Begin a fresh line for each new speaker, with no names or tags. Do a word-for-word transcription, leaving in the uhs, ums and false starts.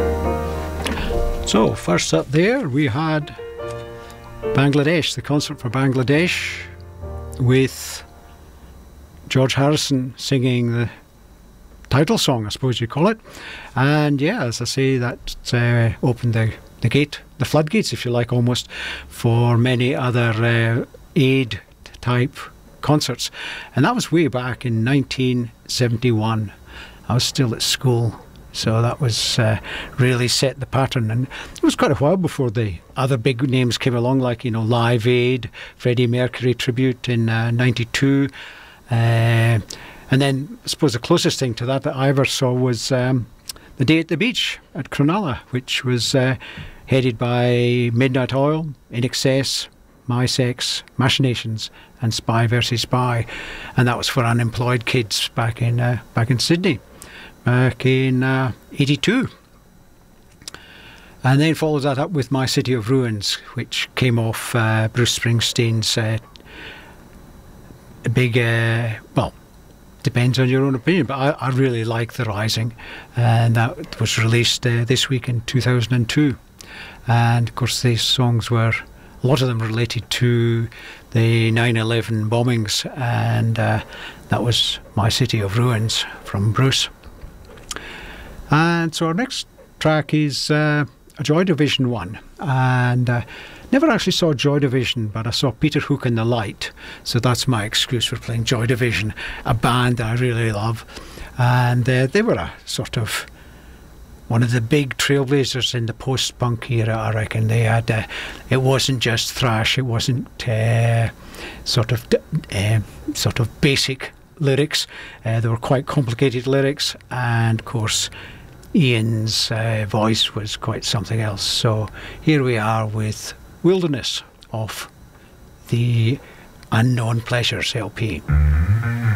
So, first up there we had Bangladesh, the concert for Bangladesh, with George Harrison singing the title song, I suppose you call it. And yeah, as I say, that uh, opened the, the gate, the floodgates, if you like, almost, for many other uh, aid type concerts. And that was way back in nineteen seventy-one. I was still at school. So that was uh, really set the pattern, and it was quite a while before the other big names came along, like, you know, Live Aid, Freddie Mercury tribute in uh, ninety-two, uh, and then I suppose the closest thing to that that I ever saw was um, The Day at the Beach at Cronulla, which was uh, headed by Midnight Oil, I N X S, My Sex, Machinations, and Spy versus Spy, and that was for unemployed kids back in uh, back in Sydney. Back in uh, eighty-two. And then follows that up with My City of Ruins, which came off uh, Bruce Springsteen's uh, big, uh, well, depends on your own opinion, but I, I really like The Rising, and that was released uh, this week in two thousand two. And of course these songs were, a lot of them related to the nine eleven bombings, and uh, that was My City of Ruins from Bruce. And so our next track is uh, a Joy Division one, and uh, never actually saw Joy Division, but I saw Peter Hook and the Light, so that's my excuse for playing Joy Division, a band I really love. And uh, they were a sort of one of the big trailblazers in the post-punk era, I reckon. They had uh, it wasn't just thrash, it wasn't uh, sort of uh, sort of basic lyrics. Uh, they were quite complicated lyrics, and of course Ian's uh, voice was quite something else. So here we are with Wilderness off the Unknown Pleasures L P.